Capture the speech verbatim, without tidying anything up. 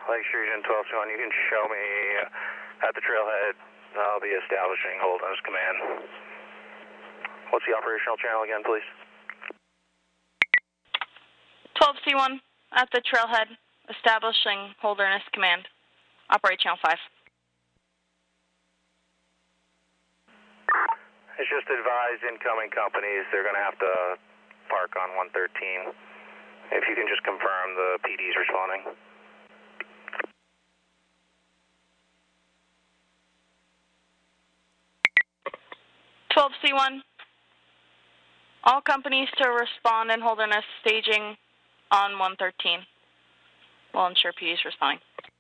Lakeshore Region twelve C one, you can show me at the trailhead. I'll be establishing Holderness Command. What's the operational channel again, please? twelve C one at the trailhead, establishing Holderness Command. Operate channel five. It's just advised incoming companies, they're going to have to park on one thirteen. If you can just confirm the P D's responding. twelve C one, all companies to respond in Holderness staging on one thirteen. We'll ensure P D's responding.